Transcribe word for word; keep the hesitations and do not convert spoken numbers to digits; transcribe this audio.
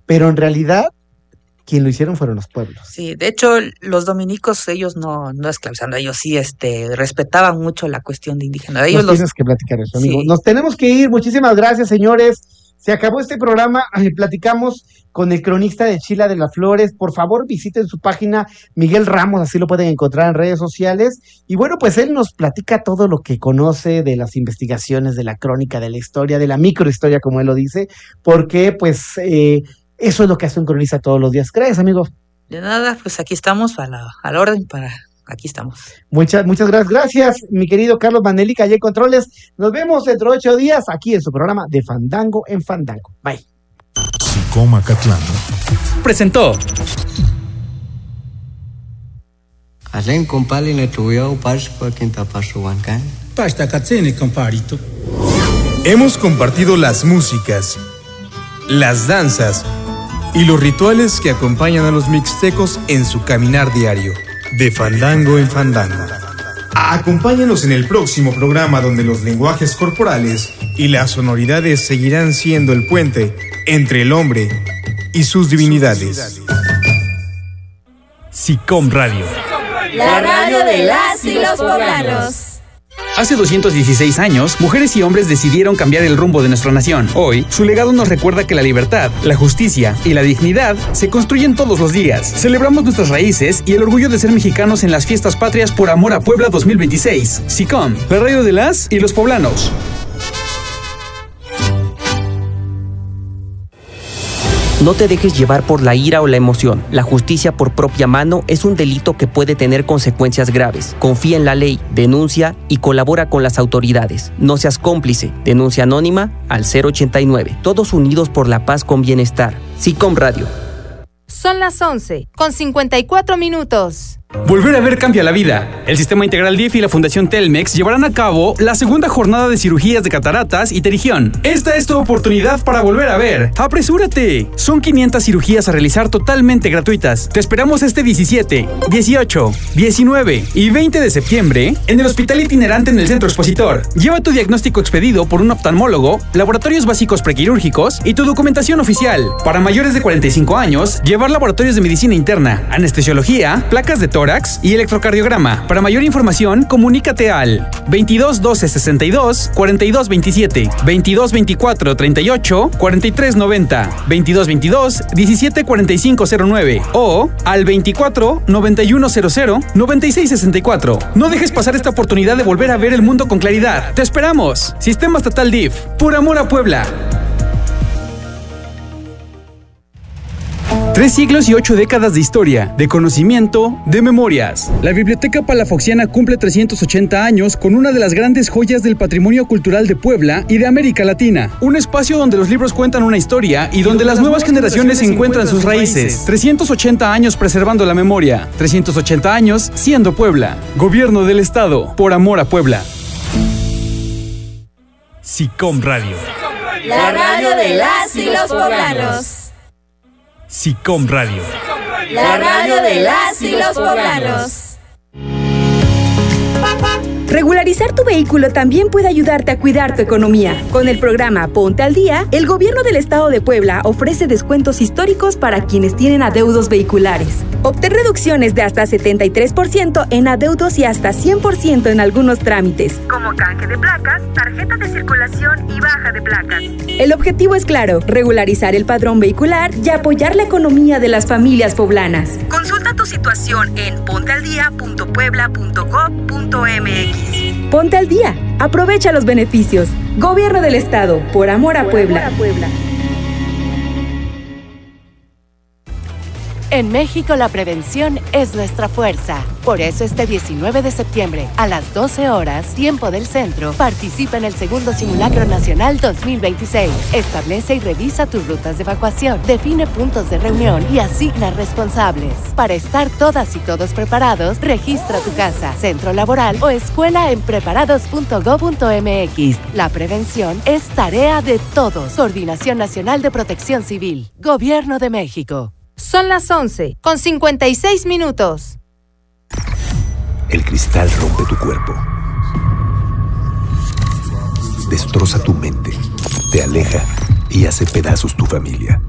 pero en realidad quien lo hicieron fueron los pueblos. Sí, de hecho, los dominicos, ellos no, no esclavizando, ellos sí este, respetaban mucho la cuestión de indígenas. Ellos Nos los... tienes que platicar eso, amigo. Sí. Nos tenemos que ir. Muchísimas gracias, señores. Se acabó este programa. Platicamos con el cronista de Chila de las Flores. Por favor, visiten su página, Miguel Ramos, así lo pueden encontrar en redes sociales. Y bueno, pues él nos platica todo lo que conoce de las investigaciones, de la crónica, de la historia, de la microhistoria, como él lo dice, porque pues eh, eso es lo que hace un cronista todos los días. Gracias, amigo. De nada, pues aquí estamos a la, a la orden para... Aquí estamos. Muchas, muchas gracias. Gracias, mi querido Carlos Manelli, Calle Controles. Nos vemos dentro de ocho días aquí en su programa de Fandango en Fandango. Bye. Sicom Acatlán presentó. Alen compali ne tuyau paspa quinta paso wankan. Pasta katsene comparito. Hemos compartido las músicas, las danzas y los rituales que acompañan a los mixtecos en su caminar diario. De Fandango en Fandango. Acompáñanos en el próximo programa donde los lenguajes corporales y las sonoridades seguirán siendo el puente entre el hombre y sus divinidades. Sicom Radio. La radio de las y los poblanos. Hace doscientos dieciséis años, mujeres y hombres decidieron cambiar el rumbo de nuestra nación. Hoy, su legado nos recuerda que la libertad, la justicia y la dignidad se construyen todos los días. Celebramos nuestras raíces y el orgullo de ser mexicanos en las fiestas patrias por amor a Puebla dos mil veintiséis. Sicom, la radio de las y los poblanos. No te dejes llevar por la ira o la emoción. La justicia por propia mano es un delito que puede tener consecuencias graves. Confía en la ley, denuncia y colabora con las autoridades. No seas cómplice. Denuncia anónima al cero ochenta y nueve. Todos unidos por la paz con bienestar. Sicom Radio. Son las once, con cincuenta y cuatro minutos. Volver a ver cambia la vida. El Sistema Integral D I F y la Fundación Telmex llevarán a cabo la segunda jornada de cirugías de cataratas y terigión. Esta es tu oportunidad para volver a ver. ¡Apresúrate! Son quinientas cirugías a realizar totalmente gratuitas. Te esperamos este diecisiete, dieciocho, diecinueve y veinte de septiembre en el Hospital Itinerante en el Centro Expositor. Lleva tu diagnóstico expedido por un oftalmólogo, laboratorios básicos prequirúrgicos y tu documentación oficial. Para mayores de cuarenta y cinco años, llevar laboratorios de medicina interna, anestesiología, placas de tórax y electrocardiograma. Para mayor información, comunícate al veintidós doce sesenta y dos cuarenta y dos veintisiete, veintidós veinticuatro treinta y ocho cuarenta y tres noventa, veintidós veintidós diecisiete cuarenta y cinco cero nueve o al veinticuatro noventa y uno cero cero noventa y seis sesenta y cuatro. No dejes pasar esta oportunidad de volver a ver el mundo con claridad. ¡Te esperamos! Sistema Estatal D I F. Por amor a Puebla. Tres siglos y ocho décadas de historia, de conocimiento, de memorias. La Biblioteca Palafoxiana cumple trescientos ochenta años con una de las grandes joyas del patrimonio cultural de Puebla y de América Latina. Un espacio donde los libros cuentan una historia y donde las nuevas generaciones encuentran sus raíces. trescientos ochenta años preservando la memoria. trescientos ochenta años siendo Puebla. Gobierno del Estado. Por amor a Puebla. Sicom Radio. La radio de las y los poblanos. Sicom Radio. La radio de las y los poblanos. Regularizar tu vehículo también puede ayudarte a cuidar tu economía. Con el programa Ponte al Día, el Gobierno del Estado de Puebla ofrece descuentos históricos para quienes tienen adeudos vehiculares. Obtén reducciones de hasta setenta y tres por ciento en adeudos y hasta cien por ciento en algunos trámites, como canje de placas, tarjeta de circulación y baja de placas. El objetivo es claro: regularizar el padrón vehicular y apoyar la economía de las familias poblanas. Consulta tu situación en pontealdía punto puebla punto gob punto mx. Ponte al día. Aprovecha los beneficios. Gobierno del Estado. Por amor a Puebla. En México la prevención es nuestra fuerza. Por eso este diecinueve de septiembre, a las doce horas, tiempo del centro, participa en el segundo Simulacro Nacional dos mil veintiséis. Establece y revisa tus rutas de evacuación, define puntos de reunión y asigna responsables. Para estar todas y todos preparados, registra tu casa, centro laboral o escuela en preparados punto gob punto mx. La prevención es tarea de todos. Coordinación Nacional de Protección Civil. Gobierno de México. Son las once, con cincuenta y seis minutos. El cristal rompe tu cuerpo. Destroza tu mente. Te aleja y hace pedazos tu familia.